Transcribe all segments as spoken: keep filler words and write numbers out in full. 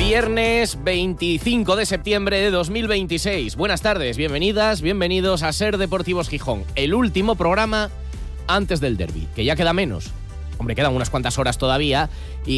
Viernes veinticinco de septiembre de dos mil veintiséis. Buenas tardes, bienvenidas, bienvenidos a Ser Deportivos Gijón, el último programa antes del derbi, que ya queda menos. Hombre, quedan unas cuantas horas todavía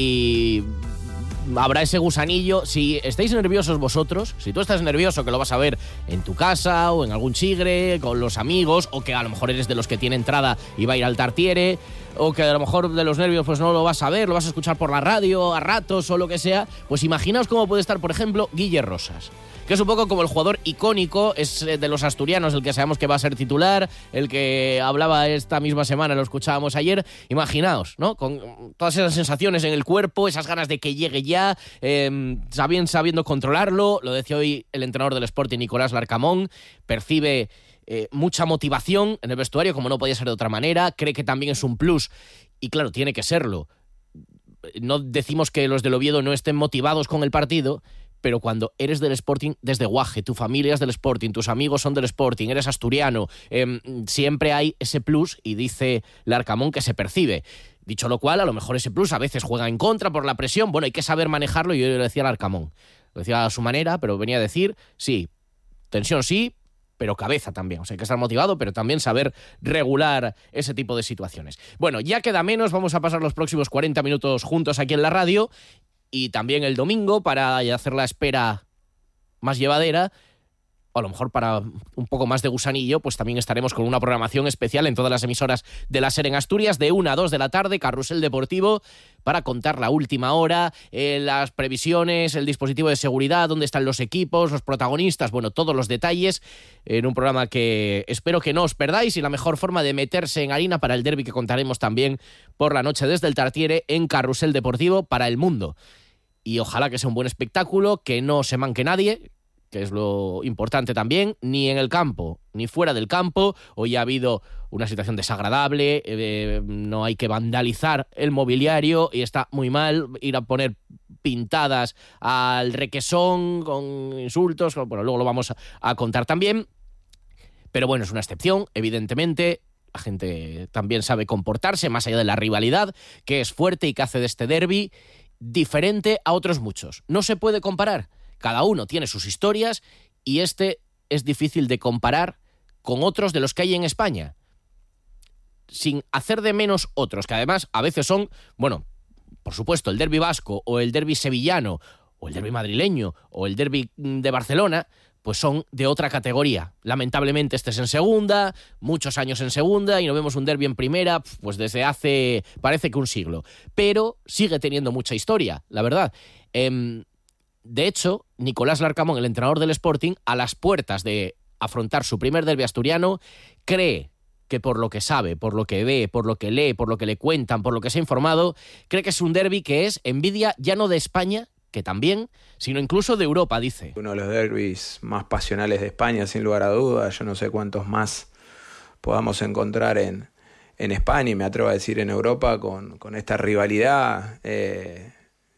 y habrá ese gusanillo. Si estáis nerviosos vosotros, si tú estás nervioso que lo vas a ver en tu casa o en algún chigre, con los amigos, o que a lo mejor eres de los que tiene entrada y va a ir al Tartiere, o que a lo mejor de los nervios pues no lo vas a ver, lo vas a escuchar por la radio a ratos o lo que sea, pues imaginaos cómo puede estar, por ejemplo, Guille Rosas, que es un poco como el jugador icónico, es de los asturianos el que sabemos que va a ser titular, el que hablaba esta misma semana, lo escuchábamos ayer. Imaginaos, ¿no? Con todas esas sensaciones en el cuerpo, esas ganas de que llegue ya, eh, sabiendo, sabiendo controlarlo. Lo decía hoy el entrenador del Sporting, Nicolás Larcamón, percibe eh, mucha motivación en el vestuario, como no podía ser de otra manera, cree que también es un plus, y claro, tiene que serlo. No decimos que los del Oviedo no estén motivados con el partido, pero cuando eres del Sporting desde guaje, tu familia es del Sporting, tus amigos son del Sporting, eres asturiano, eh, siempre hay ese plus, y dice Larcamón que se percibe. Dicho lo cual, a lo mejor ese plus a veces juega en contra por la presión. Bueno, hay que saber manejarlo, y yo lo decía Larcamón. Lo decía a su manera, pero venía a decir, sí, tensión sí, pero cabeza también. O sea, hay que estar motivado, pero también saber regular ese tipo de situaciones. Bueno, ya queda menos, vamos a pasar los próximos cuarenta minutos juntos aquí en la radio, y también el domingo para hacer la espera más llevadera, o a lo mejor para un poco más de gusanillo, pues también estaremos con una programación especial en todas las emisoras de la SER en Asturias, de una a dos de la tarde, Carrusel Deportivo, para contar la última hora, eh, las previsiones, el dispositivo de seguridad, dónde están los equipos, los protagonistas, bueno, todos los detalles, en un programa que espero que no os perdáis, y la mejor forma de meterse en harina para el derbi que contaremos también por la noche desde el Tartiere en Carrusel Deportivo para el mundo. Y ojalá que sea un buen espectáculo, que no se manque nadie, que es lo importante también, ni en el campo, ni fuera del campo. Hoy ha habido una situación desagradable, eh, no hay que vandalizar el mobiliario, y está muy mal ir a poner pintadas al requesón con insultos, bueno, luego lo vamos a, a contar también. Pero bueno, es una excepción, evidentemente. La gente también sabe comportarse, más allá de la rivalidad, que es fuerte y que hace de este derbi diferente a otros muchos. No se puede comparar. Cada uno tiene sus historias, y este es difícil de comparar con otros de los que hay en España, sin hacer de menos otros, que además a veces son, bueno, por supuesto, el derbi vasco, o el derbi sevillano, o el derbi madrileño, o el derbi de Barcelona, pues son de otra categoría. Lamentablemente este es en segunda, muchos años en segunda, y no vemos un derbi en primera, pues desde hace, parece que un siglo. Pero sigue teniendo mucha historia, la verdad. Eh, de hecho, Nicolás Larcamón, el entrenador del Sporting, a las puertas de afrontar su primer derbi asturiano, cree que por lo que sabe, por lo que ve, por lo que lee, por lo que le cuentan, por lo que se ha informado, cree que es un derbi que es envidia ya no de España, que también, sino incluso de Europa, dice. Uno de los derbis más pasionales de España, sin lugar a dudas. Yo no sé cuántos más podamos encontrar en, en España, y me atrevo a decir en Europa, con, con esta rivalidad. Eh,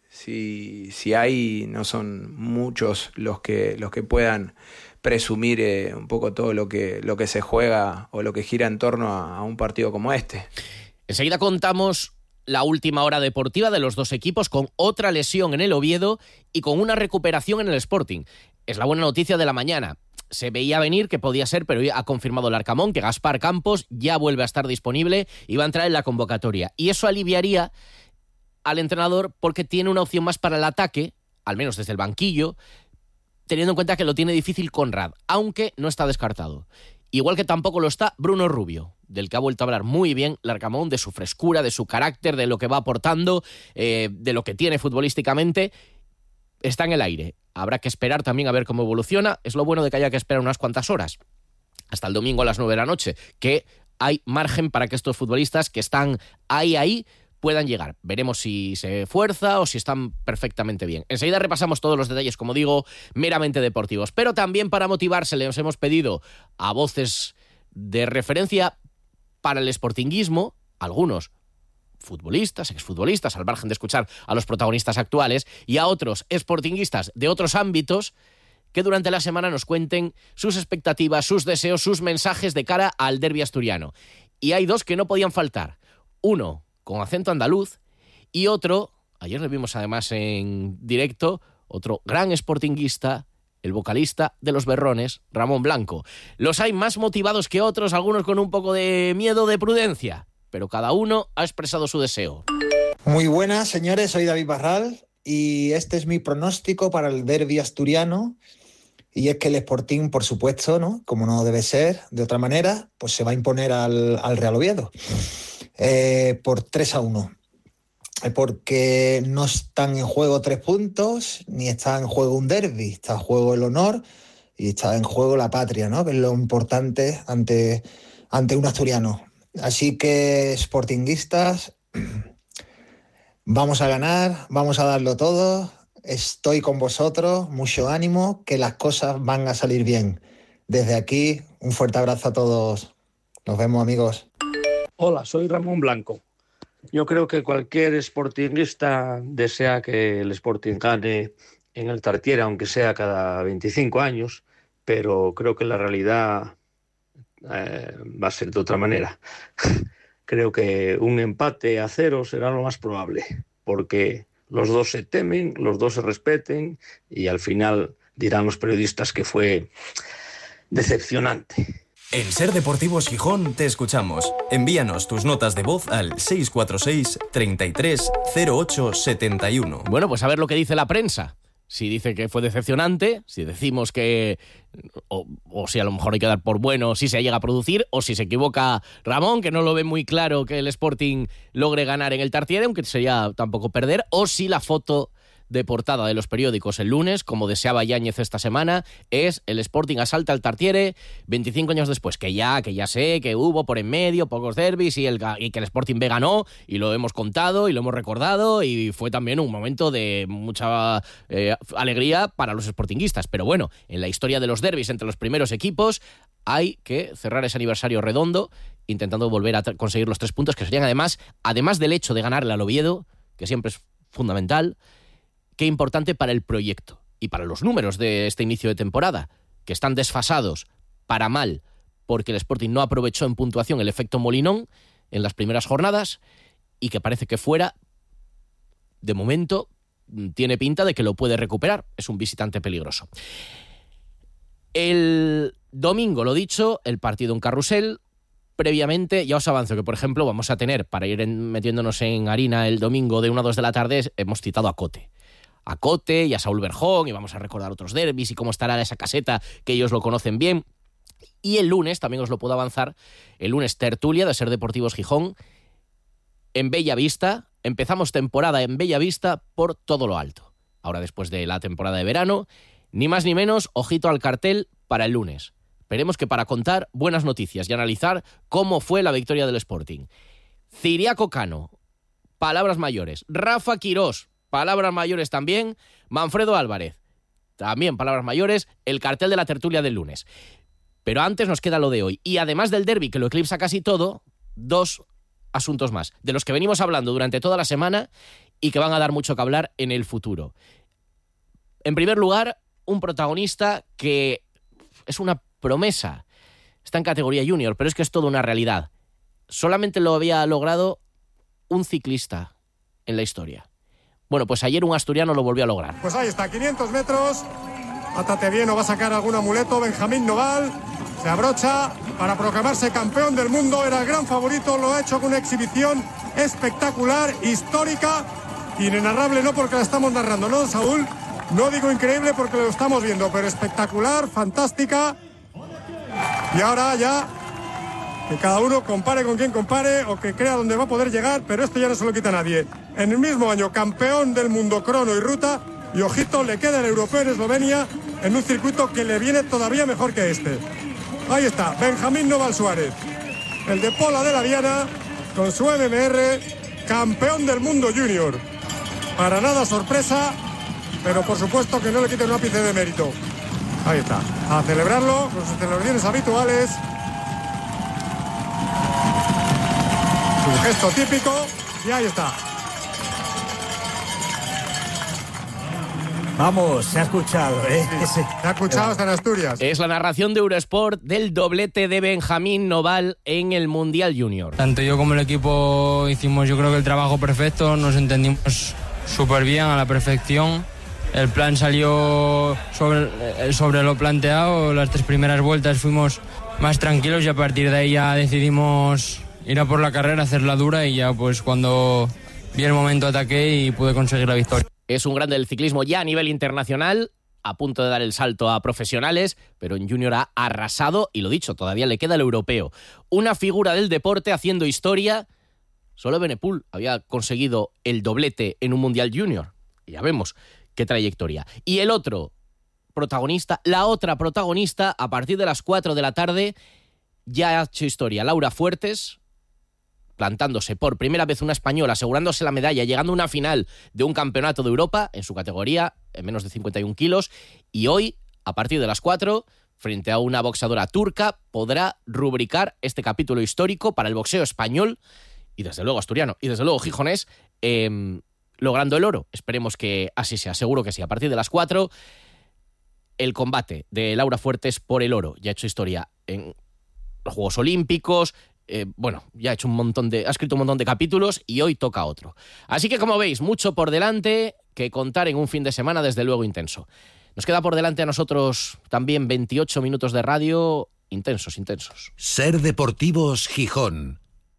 si, si hay, no son muchos los que, los que puedan presumir eh, un poco todo lo que, lo que se juega o lo que gira en torno a, a un partido como este. Enseguida contamos la última hora deportiva de los dos equipos, con otra lesión en el Oviedo y con una recuperación en el Sporting. Es la buena noticia de la mañana. Se veía venir que podía ser, pero ha confirmado Larcamón que Gaspar Campos ya vuelve a estar disponible y va a entrar en la convocatoria. Y eso aliviaría al entrenador, porque tiene una opción más para el ataque, al menos desde el banquillo, teniendo en cuenta que lo tiene difícil Conrad, aunque no está descartado. Igual que tampoco lo está Bruno Rubio, del que ha vuelto a hablar muy bien Larcamón, de su frescura, de su carácter, de lo que va aportando, eh, de lo que tiene futbolísticamente. Está en el aire. Habrá que esperar también a ver cómo evoluciona. Es lo bueno de que haya que esperar unas cuantas horas, hasta el domingo a las nueve de la noche, que hay margen para que estos futbolistas que están ahí, ahí, puedan llegar. Veremos si se fuerza o si están perfectamente bien. Enseguida repasamos todos los detalles, como digo, meramente deportivos. Pero también para motivarse les hemos pedido a voces de referencia para el sportinguismo, algunos futbolistas, exfutbolistas, al margen de escuchar a los protagonistas actuales, y a otros sportinguistas de otros ámbitos, que durante la semana nos cuenten sus expectativas, sus deseos, sus mensajes de cara al derbi asturiano. Y hay dos que no podían faltar. Uno con acento andaluz, y otro, ayer le vimos además en directo, otro gran sportinguista, el vocalista de Los Berrones, Ramón Blanco. Los hay más motivados que otros, algunos con un poco de miedo, de prudencia, pero cada uno ha expresado su deseo. Muy buenas, señores, soy David Barral y este es mi pronóstico para el derbi asturiano. Y es que el Sporting, por supuesto, ¿no?, como no debe ser de otra manera, pues se va a imponer al, al Real Oviedo eh, por tres a uno. Porque no están en juego tres puntos, ni está en juego un derbi, está en juego el honor y está en juego la patria, ¿no?, que es lo importante ante, ante un asturiano. Así que, sportinguistas, vamos a ganar, vamos a darlo todo. Estoy con vosotros, mucho ánimo, que las cosas van a salir bien. Desde aquí, un fuerte abrazo a todos. Nos vemos, amigos. Hola, soy Ramón Blanco. Yo creo que cualquier sportinguista desea que el Sporting gane en el Tartiere, aunque sea cada veinticinco años, pero creo que la realidad eh, va a ser de otra manera. Creo que un empate a cero será lo más probable, porque los dos se temen, los dos se respeten y al final dirán los periodistas que fue decepcionante. En Ser Deportivos Gijón te escuchamos. Envíanos tus notas de voz al seis cuatro seis, treinta y tres, cero ocho setenta y uno. Bueno, pues a ver lo que dice la prensa. Si dice que fue decepcionante, si decimos que... O, o si a lo mejor hay que dar por bueno si se llega a producir, o si se equivoca Ramón, que no lo ve muy claro que el Sporting logre ganar en el Tartiere, aunque sería tampoco perder, o si la foto de portada de los periódicos el lunes, como deseaba Yáñez esta semana, es el Sporting asalta al Tartiere veinticinco años después, que ya que ya sé que hubo por en medio pocos derbis y, el, y que el Sporting B ganó, y lo hemos contado y lo hemos recordado, y fue también un momento de mucha eh, alegría para los sportinguistas. Pero bueno, en la historia de los derbis entre los primeros equipos hay que cerrar ese aniversario redondo intentando volver a conseguir los tres puntos, que serían además, además del hecho de ganarle al Oviedo, que siempre es fundamental, qué importante para el proyecto y para los números de este inicio de temporada, que están desfasados para mal, porque el Sporting no aprovechó en puntuación el efecto Molinón en las primeras jornadas y que parece que fuera, de momento, tiene pinta de que lo puede recuperar. Es un visitante peligroso. El domingo, lo dicho, el partido en Carrusel. Previamente, ya os avanzo que, por ejemplo, vamos a tener, para ir en, metiéndonos en harina el domingo de una a dos de la tarde, hemos citado a Cote. A Cote y a Saúl Berjón, y vamos a recordar otros derbis y cómo estará esa caseta, que ellos lo conocen bien. Y el lunes, también os lo puedo avanzar, el lunes tertulia de Ser Deportivos Gijón en Bella Vista. Empezamos temporada en Bella Vista por todo lo alto. Ahora, después de la temporada de verano, ni más ni menos, ojito al cartel para el lunes. Esperemos que para contar buenas noticias y analizar cómo fue la victoria del Sporting. Ciriaco Cano, palabras mayores. Rafa Quirós, palabras mayores también. Manfredo Álvarez, también palabras mayores. El cartel de la tertulia del lunes. Pero antes nos queda lo de hoy. Y además del derbi, que lo eclipsa casi todo, dos asuntos más, de los que venimos hablando durante toda la semana y que van a dar mucho que hablar en el futuro. En primer lugar, un protagonista que es una promesa. Está en categoría junior, pero es que es toda una realidad. Solamente lo había logrado un ciclista en la historia. Bueno, pues ayer un asturiano lo volvió a lograr. Pues ahí está, quinientos metros. Átate bien o va a sacar algún amuleto. Benjamín Noval se abrocha para proclamarse campeón del mundo. Era el gran favorito, lo ha hecho con una exhibición espectacular, histórica, inenarrable, no porque la estamos narrando, ¿no, Saúl? No digo increíble porque lo estamos viendo, pero espectacular, fantástica. Y ahora ya que cada uno compare con quien compare o que crea dónde va a poder llegar, pero esto ya no se lo quita a nadie. En el mismo año, campeón del mundo crono y ruta, y ojito, le queda el europeo en Eslovenia en un circuito que le viene todavía mejor que este. Ahí está, Benjamín Noval Suárez, el de Pola de la Diana, con su M M R, campeón del mundo junior. Para nada sorpresa, pero por supuesto que no le quiten un ápice de mérito. Ahí está, a celebrarlo con sus celebraciones habituales. Su gesto típico, y ahí está. Vamos, se ha escuchado, ¿eh? Sí, se ha escuchado hasta en Asturias. Es la narración de Eurosport del doblete de Benjamín Noval en el Mundial Junior. Tanto yo como el equipo hicimos, yo creo que el trabajo perfecto, nos entendimos súper bien, a la perfección. el plan salió sobre, sobre lo planteado. Las tres primeras vueltas fuimos más tranquilos y a partir de ahí ya decidimos ir a por la carrera, hacerla dura y ya pues cuando vi el momento ataqué y pude conseguir la victoria. Es un grande del ciclismo ya a nivel internacional, a punto de dar el salto a profesionales, pero en junior ha arrasado y lo dicho, todavía le queda el europeo. Una figura del deporte haciendo historia. Solo Benepul había conseguido el doblete en un Mundial Junior. Y ya vemos qué trayectoria. Y el otro protagonista, la otra protagonista, a partir de las cuatro de la tarde, ya ha hecho historia. Laura Fuertes, plantándose por primera vez una española, asegurándose la medalla, llegando a una final de un campeonato de Europa en su categoría, en menos de cincuenta y un kilos. Y hoy, a partir de las cuatro, frente a una boxeadora turca, podrá rubricar este capítulo histórico para el boxeo español y desde luego asturiano, y desde luego gijonés, eh, logrando el oro. Esperemos que así sea, seguro que sí. A partir de las cuatro, el combate de Laura Fuertes por el oro. Ya ha hecho historia en los Juegos Olímpicos, eh, bueno, ya ha hecho un montón de, ha escrito un montón de capítulos y hoy toca otro. Así que, como veis, mucho por delante que contar en un fin de semana, desde luego, intenso. Nos queda por delante a nosotros también veintiocho minutos de radio intensos, intensos. Ser Deportivos Gijón.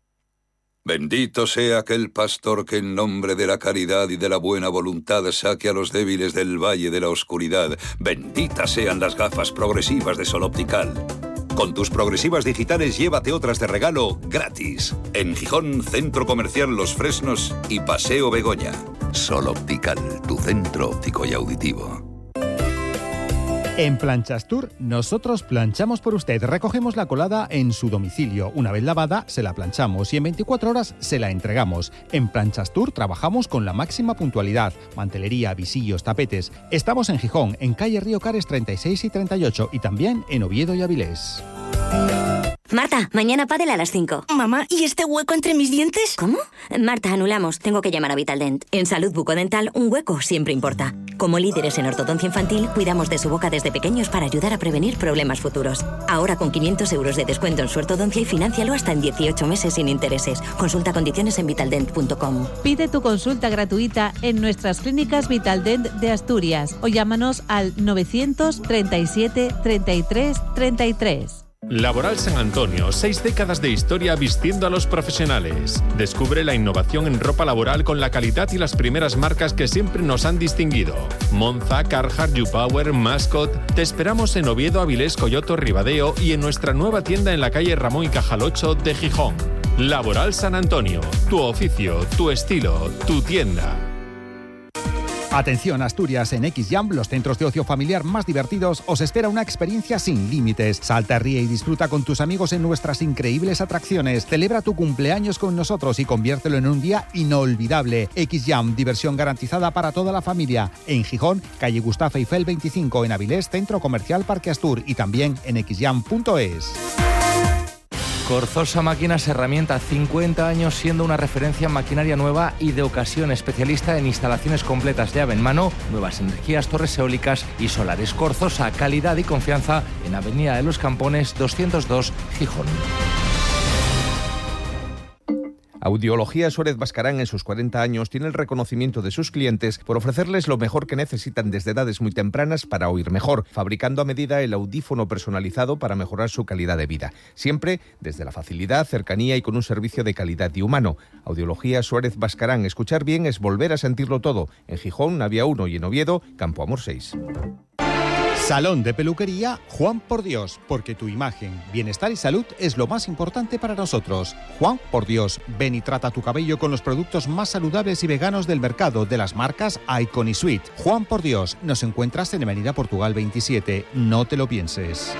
Bendito sea aquel pastor que en nombre de la caridad y de la buena voluntad saque a los débiles del valle de la oscuridad. Benditas sean las gafas progresivas de Sol Optical. Con tus progresivas digitales llévate otras de regalo gratis. En Gijón, Centro Comercial Los Fresnos y Paseo Begoña. Sol Optical, tu centro óptico y auditivo. En Planchastur, nosotros planchamos por usted. Recogemos la colada en su domicilio. Una vez lavada, se la planchamos y en veinticuatro horas se la entregamos. En Planchastur trabajamos con la máxima puntualidad. Mantelería, visillos, tapetes. Estamos en Gijón, en calle Río Cares treinta y seis y treinta y ocho y también en Oviedo y Avilés. Marta, mañana pádel a las cinco. Mamá, ¿y este hueco entre mis dientes? ¿Cómo? Marta, anulamos. Tengo que llamar a Vitaldent. En salud bucodental, un hueco siempre importa. Como líderes en ortodoncia infantil, cuidamos de su boca desde pequeños para ayudar a prevenir problemas futuros. Ahora con quinientos euros de descuento en su ortodoncia y financialo hasta en dieciocho meses sin intereses. Consulta condiciones en vitaldent punto com. Pide tu consulta gratuita en nuestras clínicas Vitaldent de Asturias o llámanos al novecientos treinta y siete treinta y tres treinta y tres. Laboral San Antonio, seis décadas de historia vistiendo a los profesionales. Descubre la innovación en ropa laboral con la calidad y las primeras marcas que siempre nos han distinguido. Monza, Carhartt, YouPower, Mascot. Te esperamos en Oviedo, Avilés, Coyoto, Ribadeo y en nuestra nueva tienda en la calle Ramón y Cajal ocho de Gijón. Laboral San Antonio, tu oficio, tu estilo, tu tienda. Atención Asturias, en X-Jam, los centros de ocio familiar más divertidos, os espera una experiencia sin límites. Salta, ríe y disfruta con tus amigos en nuestras increíbles atracciones. Celebra tu cumpleaños con nosotros y conviértelo en un día inolvidable. X-Jam, diversión garantizada para toda la familia. En Gijón, calle Gustavo Eiffel veinticinco, en Avilés, Centro Comercial Parque Astur y también en x jam punto es. Corzosa Máquinas Herramientas, cincuenta años siendo una referencia en maquinaria nueva y de ocasión, especialista en instalaciones completas llave en mano, nuevas energías, torres eólicas y solares. Corzosa, calidad y confianza en Avenida de los Campones doscientos dos, Gijón. Audiología Suárez Bascarán en sus cuarenta años tiene el reconocimiento de sus clientes por ofrecerles lo mejor que necesitan desde edades muy tempranas para oír mejor, fabricando a medida el audífono personalizado para mejorar su calidad de vida. Siempre desde la facilidad, cercanía y con un servicio de calidad y humano. Audiología Suárez Bascarán. Escuchar bien es volver a sentirlo todo. En Gijón, Navia uno y en Oviedo, Campo Amor seis. Salón de peluquería Juan por Dios, porque tu imagen, bienestar y salud es lo más importante para nosotros. Juan por Dios, ven y trata tu cabello con los productos más saludables y veganos del mercado de las marcas Icon y Sweet. Juan por Dios, nos encuentras en Avenida Portugal veintisiete, no te lo pienses.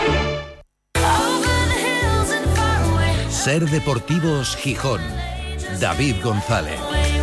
Ser Deportivos Gijón. David González.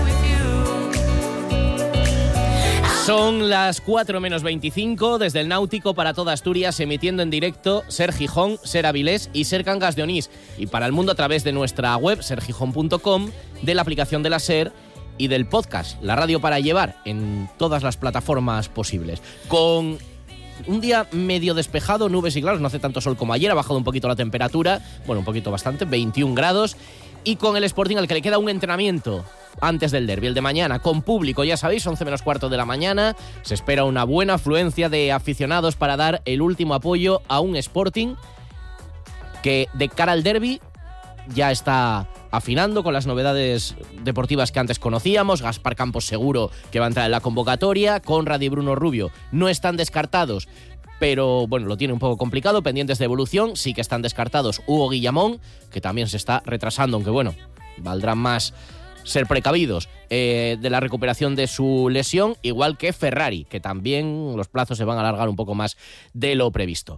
Son las cuatro menos veinticinco desde el Náutico para toda Asturias, emitiendo en directo Ser Gijón, Ser Avilés y Ser Cangas de Onís. Y para el mundo a través de nuestra web, ser gijón punto com, de la aplicación de la Ser y del podcast, la radio para llevar, en todas las plataformas posibles. Con un día medio despejado, nubes y claros, no hace tanto sol como ayer, ha bajado un poquito la temperatura, bueno, un poquito bastante, veintiún grados. y con el Sporting al que le queda un entrenamiento antes del derbi, el de mañana, con público, ya sabéis, once menos cuarto de la mañana. Se espera una buena afluencia de aficionados para dar el último apoyo a un Sporting que de cara al derbi ya está afinando con las novedades deportivas que antes conocíamos. Gaspar Campos seguro que va a entrar en la convocatoria, Conrad y Bruno Rubio no están descartados, pero bueno, lo tiene un poco complicado, pendientes de evolución. Sí que están descartados Hugo Guillamón, que también se está retrasando, aunque bueno, valdrá más ser precavidos eh, de la recuperación de su lesión, igual que Ferrari, que también los plazos se van a alargar un poco más de lo previsto.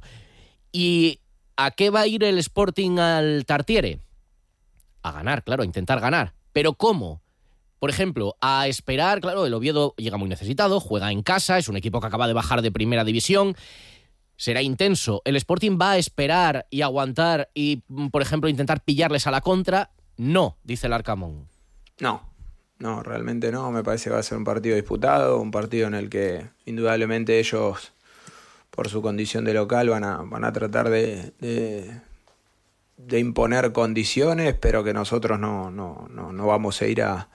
¿Y a qué va a ir el Sporting al Tartiere? A ganar, claro, a intentar ganar. ¿Pero cómo? Por ejemplo, a esperar, claro, el Oviedo llega muy necesitado, juega en casa, es un equipo que acaba de bajar de primera división, será intenso. ¿El Sporting va a esperar y aguantar y, por ejemplo, intentar pillarles a la contra? No, dice el Arcamón. No, no, realmente no. Me parece que va a ser un partido disputado, un partido en el que indudablemente ellos, por su condición de local, van a, van a tratar de, de, de imponer condiciones, pero que nosotros no, no, no, no vamos a ir a,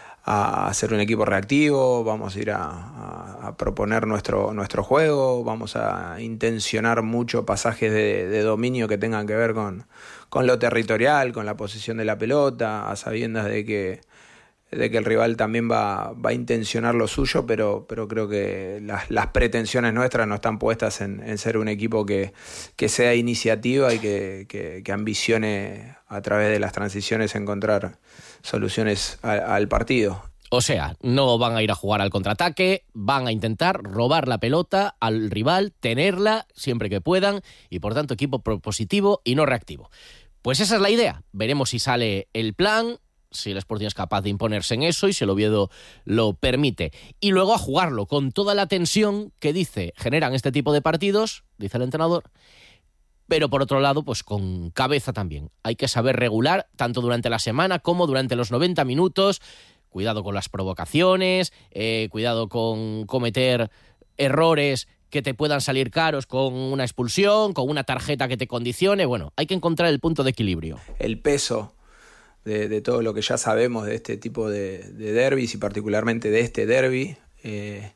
a ser un equipo reactivo, vamos a ir a, a, a proponer nuestro, nuestro juego, vamos a intencionar mucho pasajes de, de dominio que tengan que ver con, con lo territorial, con la posesión de la pelota, a sabiendas de que de que el rival también va, va a intencionar lo suyo, pero, pero creo que las, las pretensiones nuestras no están puestas en, en ser un equipo que, que sea iniciativa y que, que, que ambicione a través de las transiciones encontrar soluciones a, al partido. O sea, no van a ir a jugar al contraataque, van a intentar robar la pelota al rival, tenerla siempre que puedan y por tanto equipo propositivo y no reactivo. Pues esa es la idea. Veremos si sale el plan, si el Sporting es capaz de imponerse en eso y si el Oviedo lo permite. Y luego a jugarlo con toda la tensión que dice generan este tipo de partidos, dice el entrenador, pero por otro lado, pues con cabeza también. Hay que saber regular tanto durante la semana como durante los noventa minutos. Cuidado con las provocaciones, eh, cuidado con cometer errores que te puedan salir caros con una expulsión, con una tarjeta que te condicione. Bueno, hay que encontrar el punto de equilibrio. El peso De, de todo lo que ya sabemos de este tipo de, de derbis y particularmente de este derbi, eh,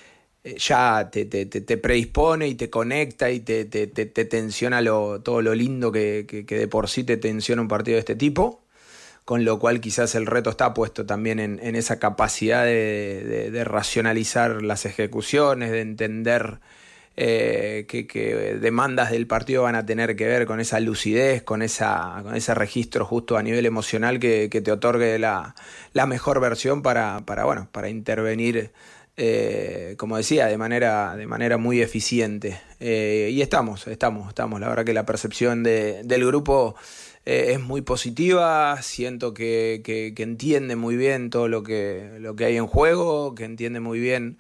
ya te, te, te predispone y te conecta y te, te, te, te tensiona lo, todo lo lindo que, que, que de por sí te tensiona un partido de este tipo, con lo cual quizás el reto está puesto también en, en esa capacidad de, de, de racionalizar las ejecuciones, de entender Eh, que, que demandas del partido van a tener que ver con esa lucidez, con, esa, con ese registro justo a nivel emocional que, que te otorgue la, la mejor versión para, para, bueno, para intervenir, eh, como decía, de manera, de manera muy eficiente. Eh, y estamos, estamos, estamos. La verdad que la percepción de, del grupo eh, es muy positiva. Siento que, que, que entiende muy bien todo lo que, lo que hay en juego, que entiende muy bien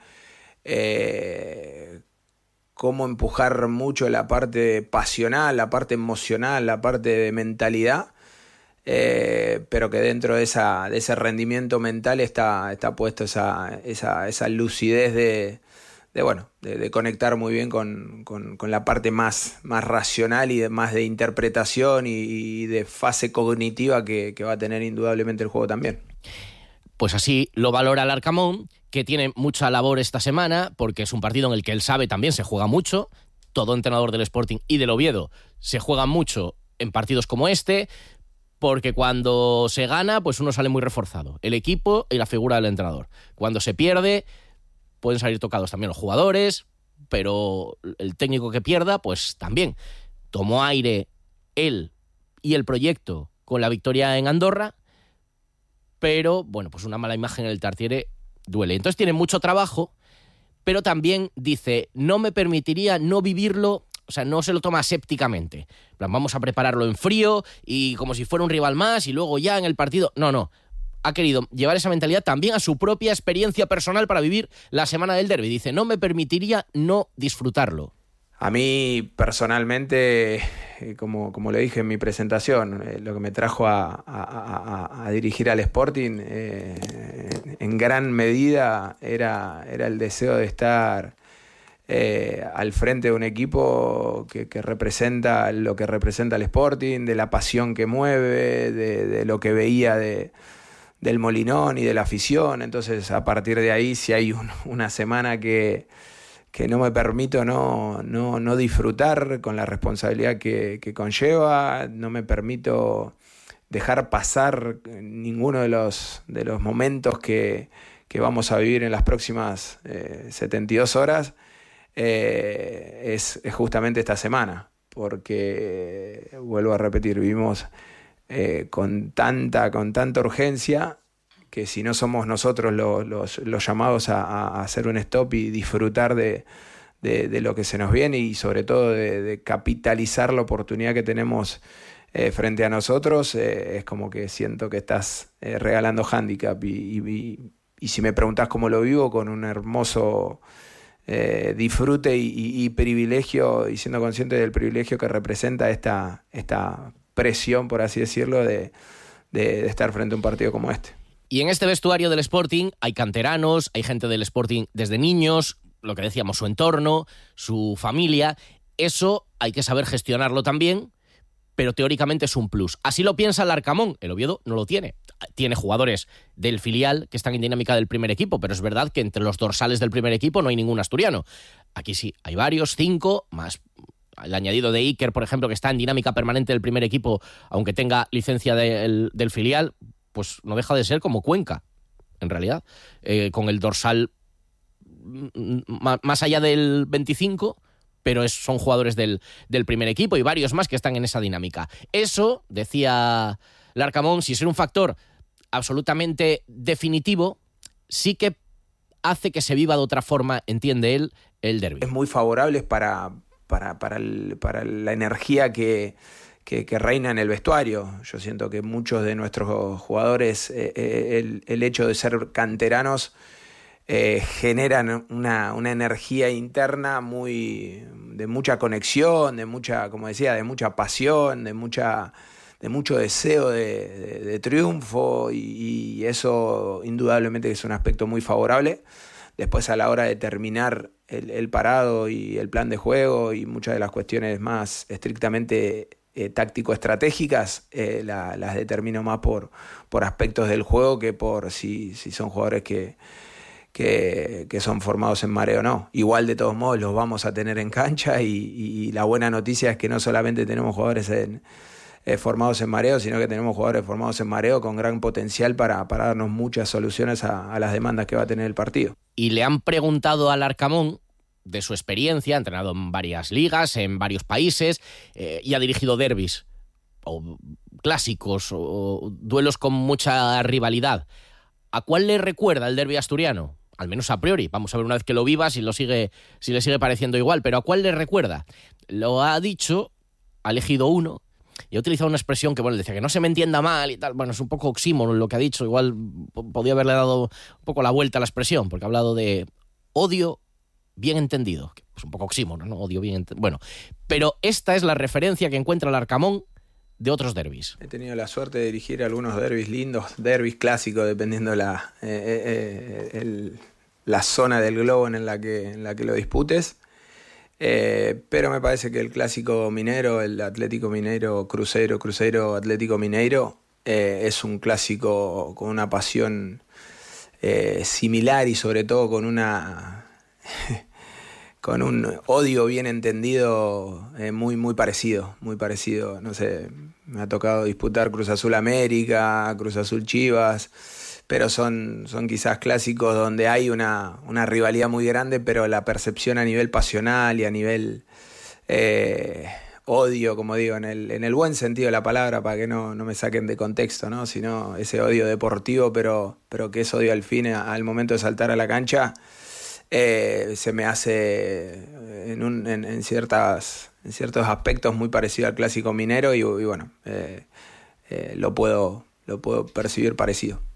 Eh, cómo empujar mucho la parte pasional, la parte emocional, la parte de mentalidad, eh, pero que dentro de, esa, de ese rendimiento mental está, está puesto esa, esa, esa lucidez de, de, bueno, de, de conectar muy bien con, con, con la parte más, más racional y de, más de interpretación y, y de fase cognitiva que, que va a tener indudablemente el juego también. Pues así lo valora el Arcamón, que tiene mucha labor esta semana, porque es un partido en el que él sabe también se juega mucho. Todo entrenador del Sporting y del Oviedo se juega mucho en partidos como este, porque cuando se gana, pues uno sale muy reforzado, el equipo y la figura del entrenador. Cuando se pierde, pueden salir tocados también los jugadores, pero el técnico que pierda, pues también. Tomó aire él y el proyecto con la victoria en Andorra, pero, bueno, pues una mala imagen en el Tartiere duele. Entonces tiene mucho trabajo, pero también dice, no me permitiría no vivirlo, o sea, no se lo toma asépticamente. En plan, vamos a prepararlo en frío y como si fuera un rival más y luego ya en el partido. No, no. Ha querido llevar esa mentalidad también a su propia experiencia personal para vivir la semana del derbi. Dice, no me permitiría no disfrutarlo. A mí personalmente, como, como le dije en mi presentación, eh, lo que me trajo a, a, a, a dirigir al Sporting eh, en gran medida era, era el deseo de estar eh, al frente de un equipo que, que representa lo que representa el Sporting, de la pasión que mueve, de, de lo que veía de, del Molinón y de la afición. Entonces, a partir de ahí, si hay un, una semana que, que no me permito no, no, no disfrutar con la responsabilidad que, que conlleva, no me permito dejar pasar ninguno de los, de los momentos que, que vamos a vivir en las próximas eh, setenta y dos horas, eh, es, es justamente esta semana, porque, eh, vuelvo a repetir, vivimos eh, con, tanta, con tanta urgencia que si no somos nosotros los, los, los llamados a, a hacer un stop y disfrutar de, de, de lo que se nos viene y sobre todo de, de capitalizar la oportunidad que tenemos Eh, frente a nosotros, eh, es como que siento que estás eh, regalando hándicap y, y, y si me preguntás cómo lo vivo, con un hermoso eh, disfrute y, y, y privilegio, y siendo consciente del privilegio que representa esta, esta presión, por así decirlo, de, de, de estar frente a un partido como este. Y en este vestuario del Sporting hay canteranos, hay gente del Sporting desde niños, lo que decíamos, su entorno, su familia. Eso hay que saber gestionarlo también, pero teóricamente es un plus. Así lo piensa el Arcamón. El Oviedo no lo tiene. Tiene jugadores del filial que están en dinámica del primer equipo, pero es verdad que entre los dorsales del primer equipo no hay ningún asturiano. Aquí sí, hay varios, cinco, más el añadido de Iker, por ejemplo, que está en dinámica permanente del primer equipo, aunque tenga licencia del, del filial, pues no deja de ser como Cuenca, en realidad, eh, con el dorsal m- más allá del veinticinco, pero es, son jugadores del, del primer equipo y varios más que están en esa dinámica. Eso, decía Larcamón, si es un factor absolutamente definitivo, sí que hace que se viva de otra forma, entiende él, el derbi. Es muy favorable para, para, para, el, para la energía que, que, que reina en el vestuario. Yo siento que muchos de nuestros jugadores, eh, el, el hecho de ser canteranos, Eh, generan una, una energía interna muy de mucha conexión, de mucha, como decía, de mucha pasión, de mucha de mucho deseo de, de, de triunfo y, y eso indudablemente es un aspecto muy favorable. Después, a la hora de terminar el, el parado y el plan de juego y muchas de las cuestiones más estrictamente eh, táctico-estratégicas, eh, la, las determino más por, por aspectos del juego que por si, si son jugadores que Que, que son formados en mareo o no. Igual, de todos modos, los vamos a tener en cancha y, y la buena noticia es que no solamente tenemos jugadores en, eh, formados en mareo, sino que tenemos jugadores formados en mareo con gran potencial para, para darnos muchas soluciones a, a las demandas que va a tener el partido. Y le han preguntado al Arcamón de su experiencia, ha entrenado en varias ligas, en varios países, eh, y ha dirigido derbis, o clásicos, o duelos con mucha rivalidad. ¿A cuál le recuerda el derbi asturiano? Al menos a priori. Vamos a ver una vez que lo viva si, lo sigue, si le sigue pareciendo igual. Pero ¿a cuál le recuerda? Lo ha dicho, ha elegido uno, y ha utilizado una expresión que, bueno, decía que no se me entienda mal y tal. Bueno, es un poco oxímoron lo que ha dicho. Igual podía haberle dado un poco la vuelta a la expresión, porque ha hablado de odio bien entendido. Es un poco oxímoron, ¿no? Odio bien entendido. Bueno, pero esta es la referencia que encuentra el Arcamón de otros derbis. He tenido la suerte de dirigir algunos derbis lindos, derbis clásicos, dependiendo la, eh, eh, el, la zona del globo en la que, en la que lo disputes. Eh, pero me parece que el clásico minero, el Atlético Mineiro Cruzeiro, Cruzeiro Atlético Mineiro, eh, es un clásico con una pasión eh, similar y sobre todo con una con un odio bien entendido, eh, muy, muy parecido, muy parecido. No sé, me ha tocado disputar Cruz Azul América, Cruz Azul Chivas, pero son, son quizás clásicos donde hay una, una rivalidad muy grande, pero la percepción a nivel pasional y a nivel eh, odio, como digo, en el, en el buen sentido de la palabra, para que no, no me saquen de contexto, ¿no? Sino ese odio deportivo, pero, pero que es odio al fin, al momento de saltar a la cancha, Eh, se me hace en, un, en, en, ciertas, en ciertos aspectos muy parecido al clásico minero y, y bueno, eh, eh, lo puedo, lo puedo percibir parecido.